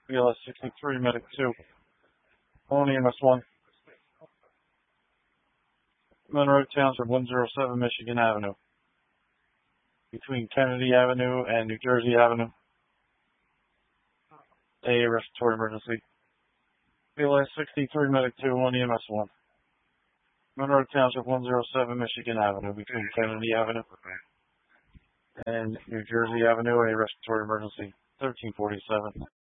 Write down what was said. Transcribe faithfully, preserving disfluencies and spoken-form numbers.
B L S sixty-three, Medic two. On E M S one. Monroe Township, one oh seven Michigan Avenue. Between Kennedy Avenue and New Jersey Avenue. A respiratory emergency. B L S sixty-three, Medic two, on E M S one. Monroe Township, one oh seven Michigan Avenue. Between Kennedy Avenue and New Jersey Avenue, a respiratory emergency. thirteen forty-seven.